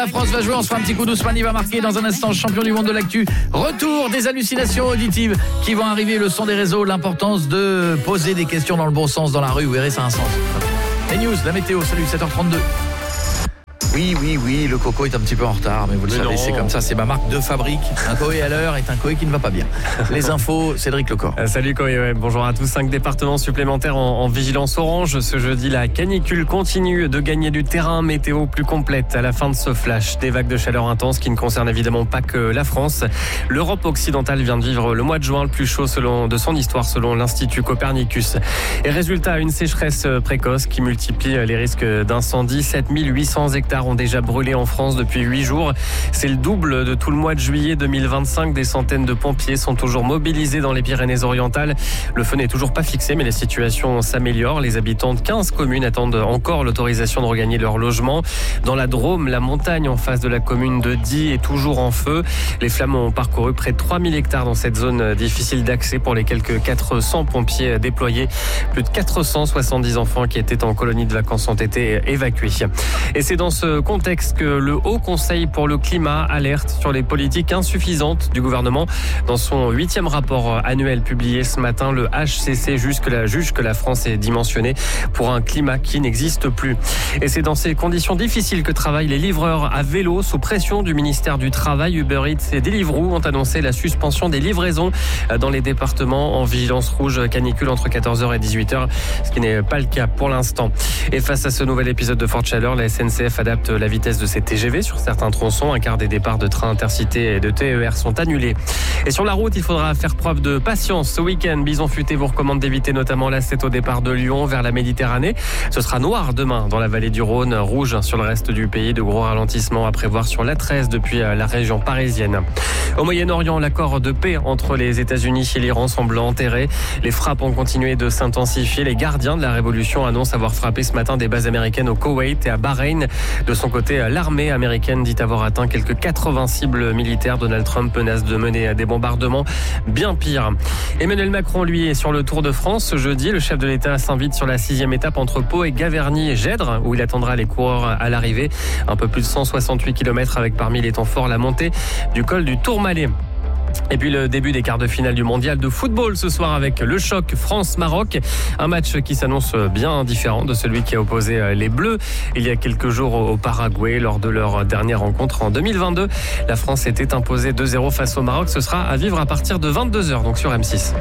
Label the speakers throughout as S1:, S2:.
S1: La France va jouer, on se fera un petit coup d'Ousmane, il va marquer dans un instant, champion du monde de l'actu. Retour des hallucinations auditives qui vont arriver, le son des réseaux, l'importance de poser des questions dans le bon sens dans la rue, vous verrez, ça a un sens. Les news, la météo, salut, 7h32. Oui, le coco est un petit peu en retard, mais vous le savez, c'est comme ça, c'est ma marque de fabrique. Un Coé à l'heure est un Coé qui ne va pas bien. Les infos, Cédric Lecor.
S2: Salut Coé, bonjour à tous. 5 départements supplémentaires en vigilance orange. Ce jeudi, la canicule continue de gagner du terrain. Météo plus complète à la fin de ce flash. Des vagues de chaleur intenses qui ne concernent évidemment pas que la France. L'Europe occidentale vient de vivre le mois de juin le plus chaud de son histoire selon l'Institut Copernicus. Et résultat, une sécheresse précoce qui multiplie les risques d'incendie. 7800 hectares ont déjà brûlé en France depuis 8 jours. C'est le double de tout le mois de juillet 2025. Des centaines de pompiers sont toujours mobilisés dans les Pyrénées-Orientales. Le feu n'est toujours pas fixé, mais la situation s'améliore. Les habitants de 15 communes attendent encore l'autorisation de regagner leur logement. Dans la Drôme, la montagne en face de la commune de Die est toujours en feu. Les flammes ont parcouru près de 3000 hectares dans cette zone difficile d'accès pour les quelques 400 pompiers déployés. Plus de 470 enfants qui étaient en colonie de vacances ont été évacués. Et c'est dans ce contexte que le Haut Conseil pour le climat alerte sur les politiques insuffisantes du gouvernement. Dans son 8e rapport annuel publié ce matin, le HCC juge que la France est dimensionnée pour un climat qui n'existe plus. Et c'est dans ces conditions difficiles que travaillent les livreurs à vélo sous pression du ministère du Travail. Uber Eats et Deliveroo ont annoncé la suspension des livraisons dans les départements en vigilance rouge canicule entre 14h et 18h, ce qui n'est pas le cas pour l'instant. Et face à ce nouvel épisode de forte chaleur, la SNCF adapte la vitesse de ses TGV sur certains tronçons. Un quart des départs de trains intercités et de TER sont annulés. Et sur la route, il faudra faire preuve de patience. Ce week-end, Bison Futé vous recommande d'éviter notamment l'A7 au départ de Lyon vers la Méditerranée. Ce sera noir demain dans la vallée du Rhône, rouge sur le reste du pays. De gros ralentissements à prévoir sur l'A13 depuis la région parisienne. Au Moyen-Orient, l'accord de paix entre les États-Unis et l'Iran semble enterré. Les frappes ont continué de s'intensifier. Les gardiens de la révolution annoncent avoir frappé ce matin des bases américaines au Koweït et à Bahreïn. De son côté, l'armée américaine dit avoir atteint quelques 80 cibles militaires. Donald Trump menace de mener des bombardements bien pires. Emmanuel Macron, lui, est sur le Tour de France. Ce jeudi, le chef de l'État s'invite sur la 6e étape entre Pau et Gaverny-Gèdre, où il attendra les coureurs à l'arrivée. Un peu plus de 168 km avec parmi les temps forts la montée du col du Tourmalet. Et puis le début des quarts de finale du mondial de football ce soir avec le choc France-Maroc. Un match qui s'annonce bien différent de celui qui a opposé les Bleus il y a quelques jours au Paraguay lors de leur dernière rencontre en 2022. La France était imposée 2-0 face au Maroc. Ce sera à vivre à partir de 22h, donc sur M6.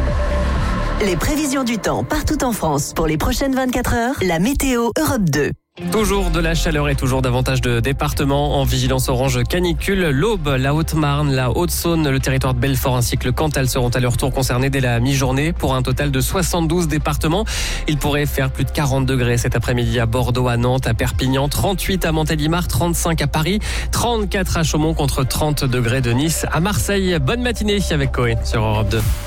S3: Les prévisions du temps partout en France pour les prochaines 24 heures. La météo Europe 2.
S2: Toujours de la chaleur et toujours davantage de départements en vigilance orange canicule. L'Aube, la Haute-Marne, la Haute-Saône, le territoire de Belfort ainsi que le Cantal seront à leur tour concernés dès la mi-journée pour un total de 72 départements. Il pourrait faire plus de 40 degrés cet après-midi à Bordeaux, à Nantes, à Perpignan, 38 à Montélimar, 35 à Paris, 34 à Chaumont contre 30 degrés de Nice à Marseille. Bonne matinée avec Coé sur Europe 2.